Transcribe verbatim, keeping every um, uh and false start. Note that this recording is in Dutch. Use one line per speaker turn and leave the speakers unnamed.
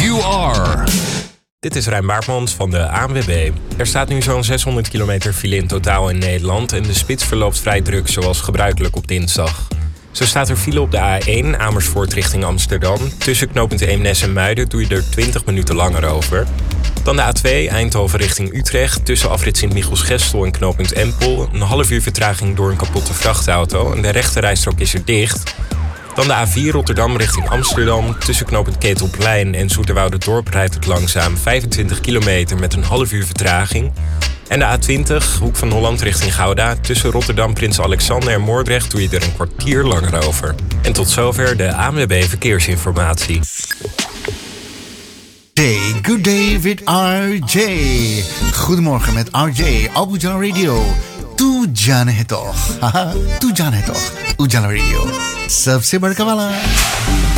you are.
Dit is Rijn Baartmans van de A N W B. Er staat nu zo'n zeshonderd kilometer file in totaal in Nederland en de spits verloopt vrij druk zoals gebruikelijk op dinsdag. Zo staat er file op de A één Amersfoort richting Amsterdam. Tussen knooppunt Eemnes en Muiden doe je er twintig minuten langer over. Dan de A twee Eindhoven richting Utrecht. Tussen afrit Sint-Michiels-Gestel en knooppunt Empel. Een half uur vertraging door een kapotte vrachtauto en de rechte rijstrook is er dicht. Dan de A vier Rotterdam richting Amsterdam. Tussen knooppunt Ketelplein en Zoeterwoude-Dorp rijdt het langzaam vijfentwintig kilometer met een half uur vertraging. En de A twintig, Hoek van Holland richting Gouda. Tussen Rotterdam, Prins Alexander en Moordrecht doe je er een kwartier langer over. En tot zover de A N W B Verkeersinformatie.
Hey, good day with R J. Goedemorgen met R J op Ujala Radio. तू जाने है तो, हाँ तू जाने तो, उजाला रेडियो सबसे बड़का वाला.